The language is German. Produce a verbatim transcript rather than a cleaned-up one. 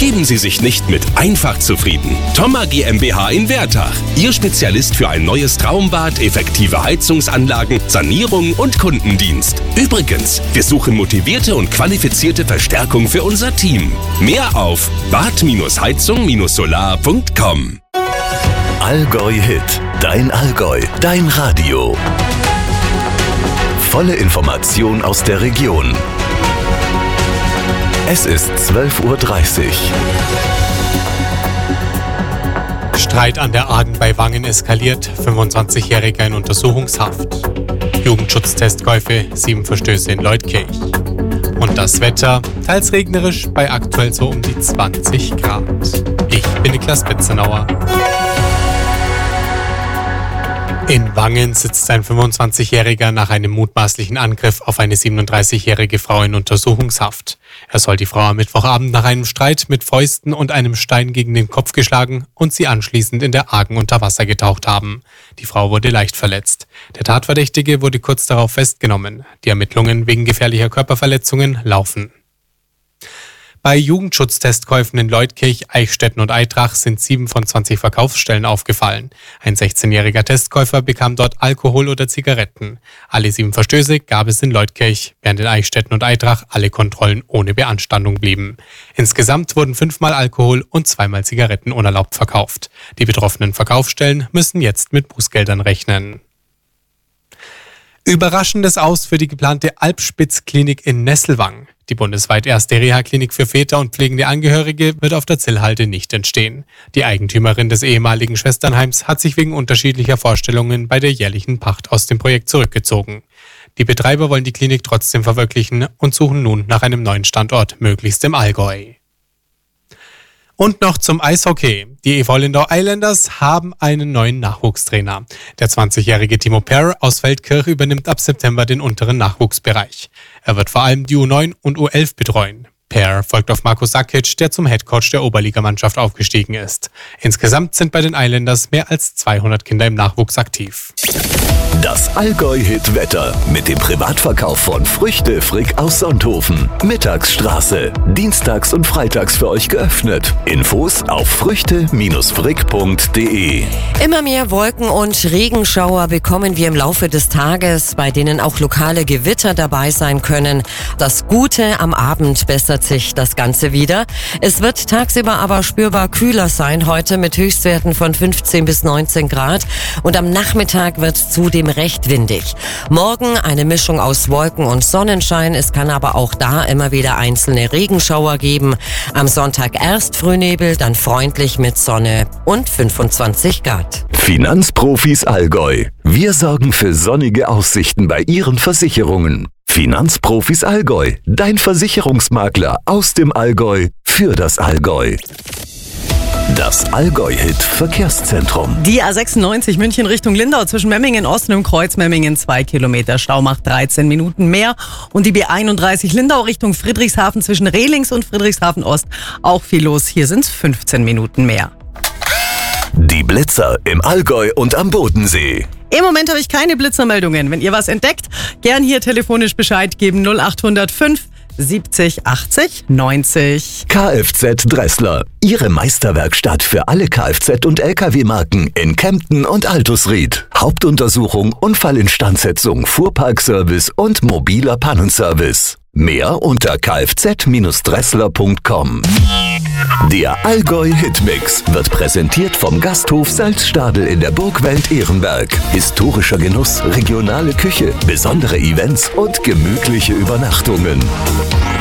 Geben Sie sich nicht mit einfach zufrieden. Thoma GmbH in Wertach. Ihr Spezialist für ein neues Traumbad, effektive Heizungsanlagen, Sanierung und Kundendienst. Übrigens, wir suchen motivierte und qualifizierte Verstärkung für unser Team. Mehr auf bad heizung solar punkt com. Allgäu Hit. Dein Allgäu. Dein Radio. Volle Information aus der Region. Es ist zwölf Uhr dreißig. Streit an der Aden bei Wangen eskaliert, fünfundzwanzigjähriger in Untersuchungshaft. Jugendschutztestkäufe, sieben Verstöße in Leutkirch. Und das Wetter, teils regnerisch, bei aktuell so um die zwanzig Grad. Ich bin Niklas Bitzenauer. In Wangen sitzt ein fünfundzwanzigjähriger nach einem mutmaßlichen Angriff auf eine siebenunddreißigjährige Frau in Untersuchungshaft. Er soll die Frau am Mittwochabend nach einem Streit mit Fäusten und einem Stein gegen den Kopf geschlagen und sie anschließend in der Agen unter Wasser getaucht haben. Die Frau wurde leicht verletzt. Der Tatverdächtige wurde kurz darauf festgenommen. Die Ermittlungen wegen gefährlicher Körperverletzungen laufen. Bei Jugendschutztestkäufen in Leutkirch, Eichstätten und Aitrach sind sieben von zwanzig Verkaufsstellen aufgefallen. Ein sechzehnjähriger Testkäufer bekam dort Alkohol oder Zigaretten. Alle sieben Verstöße gab es in Leutkirch, während in Eichstätten und Aitrach alle Kontrollen ohne Beanstandung blieben. Insgesamt wurden fünfmal Alkohol und zweimal Zigaretten unerlaubt verkauft. Die betroffenen Verkaufsstellen müssen jetzt mit Bußgeldern rechnen. Überraschendes Aus für die geplante Alpspitz-Klinik in Nesselwang. Die bundesweit erste Reha-Klinik für Väter und pflegende Angehörige wird auf der Zillhalde nicht entstehen. Die Eigentümerin des ehemaligen Schwesternheims hat sich wegen unterschiedlicher Vorstellungen bei der jährlichen Pacht aus dem Projekt zurückgezogen. Die Betreiber wollen die Klinik trotzdem verwirklichen und suchen nun nach einem neuen Standort, möglichst im Allgäu. Und noch zum Eishockey. Die E V Lindau Islanders haben einen neuen Nachwuchstrainer. Der zwanzigjährige Timo Perr aus Feldkirch übernimmt ab September den unteren Nachwuchsbereich. Er wird vor allem die U neun und U elf betreuen. Perr folgt auf Marko Sakic, der zum Headcoach der Oberligamannschaft aufgestiegen ist. Insgesamt sind bei den Islanders mehr als zweihundert Kinder im Nachwuchs aktiv. Das Allgäu-Hit-Wetter mit dem Privatverkauf von Früchte Frick aus Sonthofen. Mittagsstraße. Dienstags und freitags für euch geöffnet. Infos auf früchte frick punkt de. Immer mehr Wolken- und Regenschauer bekommen wir im Laufe des Tages, bei denen auch lokale Gewitter dabei sein können. Das Gute, am Abend bessert sich das Ganze wieder. Es wird tagsüber aber spürbar kühler sein heute mit Höchstwerten von fünfzehn bis neunzehn Grad. Und am Nachmittag wird zudem recht windig. Morgen eine Mischung aus Wolken und Sonnenschein. Es kann aber auch da immer wieder einzelne Regenschauer geben. Am Sonntag erst Frühnebel, dann freundlich mit Sonne und fünfundzwanzig Grad. Finanzprofis Allgäu. Wir sorgen für sonnige Aussichten bei Ihren Versicherungen. Finanzprofis Allgäu. Dein Versicherungsmakler aus dem Allgäu für das Allgäu. Das Allgäu-Hit-Verkehrszentrum. Die A sechsundneunzig München Richtung Lindau zwischen Memmingen Osten und Kreuz Memmingen zwei Kilometer. Stau macht dreizehn Minuten mehr. Und die B einunddreißig Lindau Richtung Friedrichshafen zwischen Rehlings und Friedrichshafen Ost. Auch viel los. Hier sind es fünfzehn Minuten mehr. Die Blitzer im Allgäu und am Bodensee. Im Moment habe ich keine Blitzermeldungen. Wenn ihr was entdeckt, gern hier telefonisch Bescheid geben. null acht null fünf siebzig achtzig neunzig. Kfz Dressler. Ihre Meisterwerkstatt für alle Kfz- und L K W-Marken in Kempten und Altusried. Hauptuntersuchung, Unfallinstandsetzung, Fuhrparkservice und mobiler Pannenservice. Mehr unter kfz dressler punkt com. Der Allgäu-Hitmix wird präsentiert vom Gasthof Salzstadel in der Burgwelt Ehrenberg. Historischer Genuss, regionale Küche, besondere Events und gemütliche Übernachtungen.